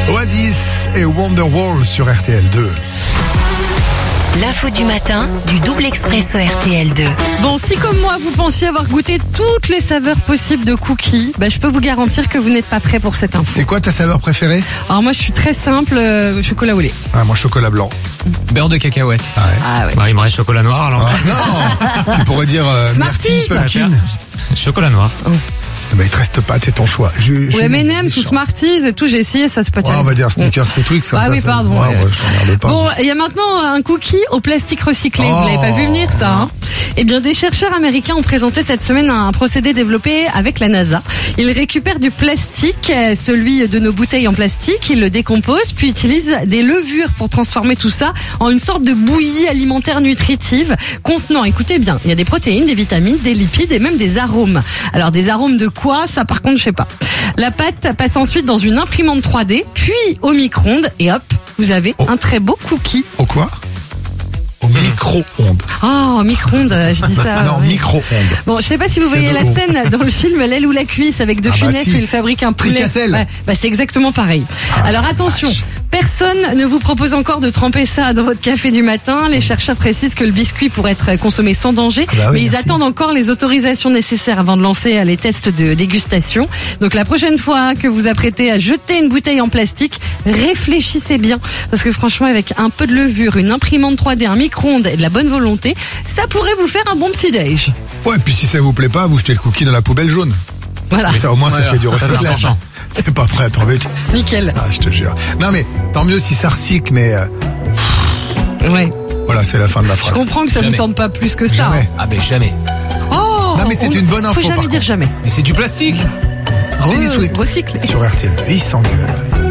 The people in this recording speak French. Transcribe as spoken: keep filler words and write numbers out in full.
Oasis et Wonderwall sur R T L deux. L'info du matin du double expresso R T L deux. Bon, si comme moi vous pensiez avoir goûté toutes les saveurs possibles de cookies, bah, je peux vous garantir que vous n'êtes pas prêt pour cette info. C'est quoi ta saveur préférée? Alors moi je suis très simple, euh, chocolat au lait. Ah, moi chocolat blanc. Beurre de cacahuète. Ah ouais. Ah ouais. Bah, il me reste chocolat noir alors. Ah, non. Tu pourrais dire euh, Smarties. Myrtille, pumpkin. Chocolat noir. Mais il te reste pas, c'est ton choix. Je, je Ou suis M and M's ou méchant. Smarties et tout, j'ai essayé, ça c'est pas Ouais, terrible. on va dire Snickers et Twix. comme Ah ça, oui, ça- pardon, Ouais, ouais. ouais, je regarde pas. Bon, il y a maintenant un cookie au plastique recyclé. Oh. Vous l'avez pas vu venir, ça, hein? Eh bien, des chercheurs américains ont présenté cette semaine un procédé développé avec la NASA. Ils récupèrent du plastique, euh, celui de nos bouteilles en plastique, ils le décomposent, puis utilisent des levures pour transformer tout ça en une sorte de bouillie alimentaire nutritive contenant, écoutez bien, il y a des protéines, des vitamines, des lipides et même des arômes. Alors, des arômes de quoi? Ça, par contre, je sais pas. La pâte passe ensuite dans une imprimante trois D, puis au micro-ondes, et hop, vous avez Oh. un très beau cookie. Au quoi? Au micro-ondes. Oh, micro-ondes, je dis ça. non, oui. micro-ondes. Bon, je sais pas si vous voyez la Cadeau. scène dans le film L'aile ou la cuisse avec De Ah bah Funès si. où il fabrique un poulet. Tricatel. Ouais, bah c'est exactement pareil. Ah, Alors attention, vache. personne ne vous propose encore de tremper ça dans votre café du matin. Les chercheurs précisent que le biscuit pourrait être consommé sans danger, Ah bah oui, mais ils merci. attendent encore les autorisations nécessaires avant de lancer les tests de dégustation. Donc la prochaine fois que vous apprêtez à jeter une bouteille en plastique, réfléchissez bien, parce que franchement avec un peu de levure, une imprimante trois D, un micro-ondes et de la bonne volonté, ça pourrait vous faire un bon petit déj. Ouais, puis si ça vous plaît pas, vous jetez le cookie dans la poubelle jaune. Voilà, Ça, au moins, ça Voilà. fait du Ça, c'est recyclage. important. T'es pas prêt à t'embêter. nickel. Ah, je te jure. Non, mais tant mieux si ça recycle, mais euh, Ouais. voilà, c'est la fin de la Je phrase. comprends que ça Jamais. vous tente pas plus que ça. Jamais. Ah ben jamais. Oh, Non, mais c'est on- une bonne info, Faut jamais par dire contre. jamais. Mais c'est du plastique. Dennis Re- Swift recycler. sur R T L. Il s'engueule.